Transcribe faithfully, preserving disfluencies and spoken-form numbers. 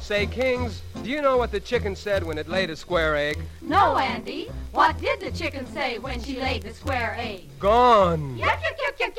Say, Kings, do you know what the chicken said when it laid a square egg? No, Andy. What did the chicken say when she laid the square egg? Gone. Yes, you can.